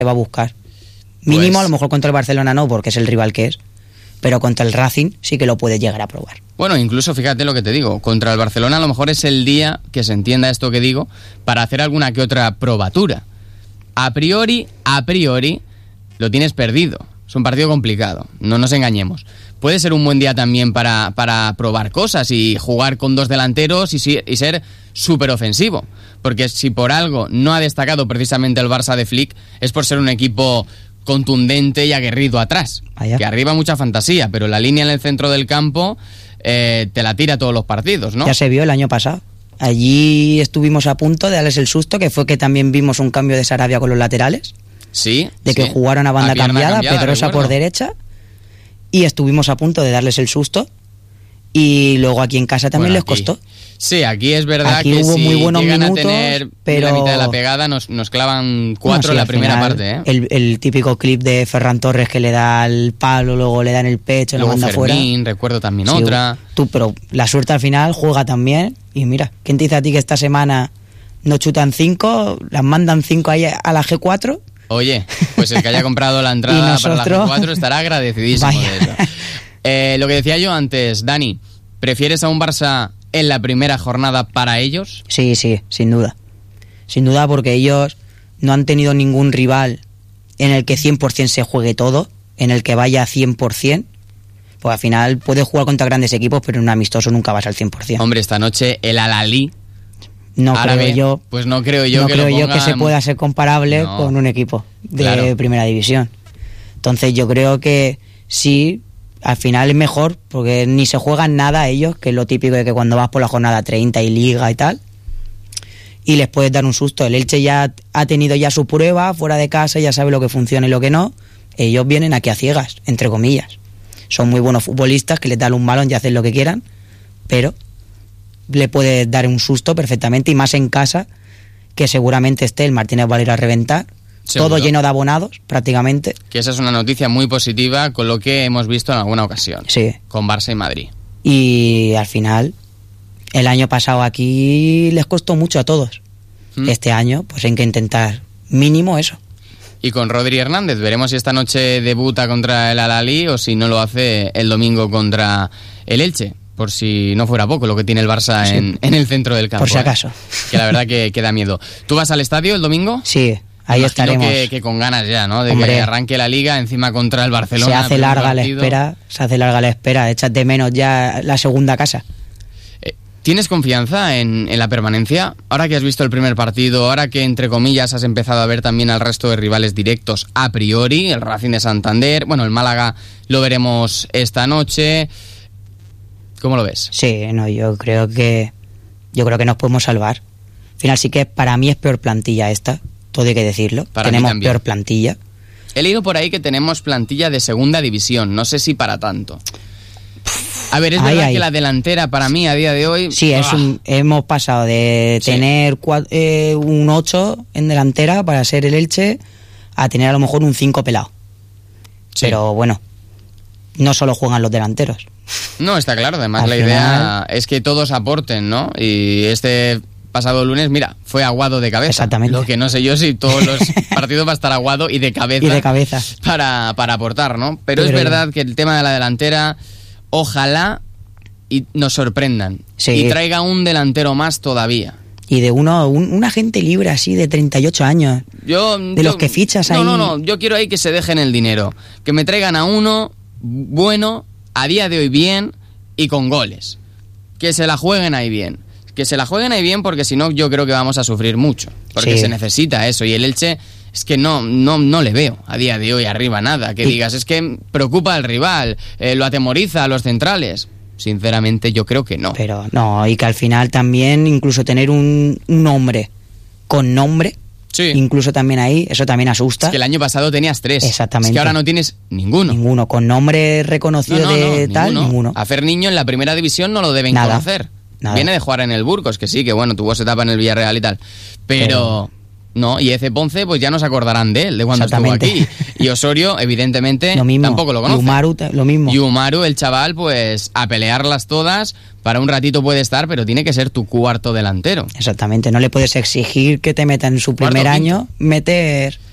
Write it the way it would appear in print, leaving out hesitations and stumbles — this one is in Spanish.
va a buscar. Mínimo, a lo mejor contra el Barcelona no, porque es el rival que es, pero contra el Racing sí que lo puede llegar a probar. Bueno, incluso fíjate lo que te digo, contra el Barcelona a lo mejor es el día que se entienda esto que digo para hacer alguna que otra probatura. A priori, lo tienes perdido. Es un partido complicado, no nos engañemos. Puede ser un buen día también para probar cosas y jugar con 2 delanteros y ser súper ofensivo. Porque si por algo no ha destacado precisamente el Barça de Flick, es por ser un equipo contundente y aguerrido atrás. Que arriba mucha fantasía, pero la línea en el centro del campo te la tira todos los partidos, ¿no? Ya se vio el año pasado. Allí estuvimos a punto de darles el susto, que fue que también vimos un cambio de Sarabia con los laterales. Sí. De que jugaron a banda cambiada, Pedrosa por derecha, y estuvimos a punto de darles el susto, y luego aquí en casa también les costó. Sí, aquí es verdad aquí que hubo si muy buenos llegan minutos, a tener pero la mitad de la pegada nos clavan 4 en la primera parte, ¿eh? El típico clip de Ferran Torres que le da al palo, luego le da en el pecho, luego la manda Fermín, fuera. recuerdo también otra. Pero la suerte al final juega también, y mira, ¿quién te dice a ti que esta semana no chutan 5, las mandan 5 ahí a la G4? Oye, pues el que haya comprado la entrada para la G4 estará agradecidísimo de eso. Lo que decía yo antes, Dani, ¿prefieres a un Barça en la primera jornada para ellos? Sí, sin duda. Sin duda, porque ellos no han tenido ningún rival en el que 100% se juegue todo, en el que vaya 100%. Pues al final puedes jugar contra grandes equipos, pero en un amistoso nunca vas al 100%. Hombre, esta noche el Al-Ahly árabe, pues no creo yo que se pueda ser comparable con un equipo de primera división. Entonces yo creo que sí, al final es mejor, porque ni se juegan nada ellos, que es lo típico de que cuando vas por la jornada 30 y liga y tal, y les puedes dar un susto. El Elche ya ha tenido ya su prueba fuera de casa, ya sabe lo que funciona y lo que no. Ellos vienen aquí a ciegas, entre comillas. Son muy buenos futbolistas que les dan un balón y hacen lo que quieran, pero le puede dar un susto perfectamente, y más en casa, que seguramente el Martínez va a ir a reventar. ¿Seguro? Todo lleno de abonados, prácticamente. Que esa es una noticia muy positiva con lo que hemos visto en alguna ocasión. Sí. Con Barça y Madrid. Y al final, el año pasado aquí les costó mucho a todos. Este año, pues hay que intentar mínimo eso. Y con Rodri Hernández, veremos si esta noche debuta contra el Al-Ahly o si no lo hace el domingo contra el Elche. Por si no fuera poco lo que tiene el Barça en el centro del campo. Por si acaso. Que la verdad que da miedo. ¿Tú vas al estadio el domingo? Sí, ahí estaremos. Que con ganas ya, ¿no? De Hombre, que arranque la Liga encima contra el Barcelona. Se hace larga la espera. Echas de menos ya la segunda casa. ¿Tienes confianza en la permanencia? Ahora que has visto el primer partido, ahora que entre comillas has empezado a ver también al resto de rivales directos a priori, el Racing de Santander, bueno, el Málaga lo veremos esta noche. ¿Cómo lo ves? Sí, no, yo creo que nos podemos salvar. Al final sí que para mí es peor plantilla esta, todo hay que decirlo. Tenemos peor plantilla. He leído por ahí que tenemos plantilla de segunda división, no sé si para tanto. A ver, es verdad que la delantera para mí a día de hoy... Sí, hemos pasado de tener un 8 en delantera para ser el Elche a tener a lo mejor un 5 pelado. Sí. Pero bueno, no solo juegan los delanteros. No, está claro, además la idea es que todos aporten, ¿no? Y este pasado lunes, mira, fue Aguado de cabeza. Exactamente. Lo que no sé yo si todos los partidos va a estar Aguado y de cabeza. Para aportar, ¿no? Pero es verdad que el tema de la delantera... Ojalá y nos sorprendan. Sí. Y traiga un delantero más todavía. Y de un agente libre así de 38 años. Los que fichas ahí. No. Yo quiero ahí que se dejen el dinero. Que me traigan a uno bueno, a día de hoy bien y con goles. Que se la jueguen ahí bien. Que se la jueguen ahí bien, porque si no yo creo que vamos a sufrir mucho. Porque se necesita eso. Y el Elche... Es que no le veo a día de hoy arriba nada. Que digas, es que preocupa al rival, lo atemoriza a los centrales. Sinceramente yo creo que no. Pero no, y que al final también incluso tener un hombre con nombre, incluso también ahí, eso también asusta. Es que el año pasado tenías 3. Exactamente. Es que ahora no tienes ninguno. Ninguno, con nombre reconocido ninguno. A Fer Niño en la primera división no lo deben conocer. Nada. Viene de jugar en el Burgos, que sí, que bueno, tuvo esa etapa en el Villarreal y tal. Pero... No, y Eze Ponce pues ya no se acordarán de él, de cuando estuvo aquí. Y Osorio, evidentemente, tampoco lo conoce. Y Umaru, lo mismo. Y Umaru, el chaval, pues a pelearlas todas. Para un ratito puede estar, pero tiene que ser tu cuarto delantero. Exactamente, no le puedes exigir que te meta en su primer año, meter